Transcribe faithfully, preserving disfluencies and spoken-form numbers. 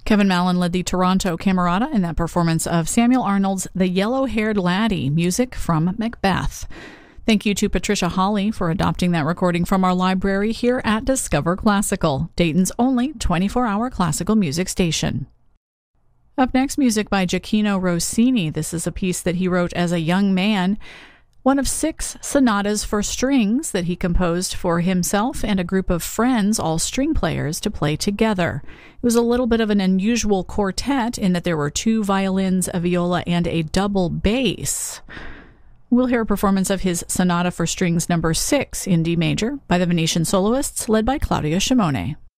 Kevin Mallon led the Toronto Camerata in that performance of Samuel Arnold's The Yellow-Haired Laddie, music from Macbeth. Thank you to Patricia Hawley for adopting that recording from our library here at Discover Classical, Dayton's only twenty-four hour classical music station. Up next, music by Gioacchino Rossini. This is a piece that he wrote as a young man, one of six sonatas for strings that he composed for himself and a group of friends, all string players, to play together. It was a little bit of an unusual quartet in that there were two violins, a viola, and a double bass. We'll hear a performance of his Sonata for Strings number six in D major by the Venetian soloists led by Claudia Shimone.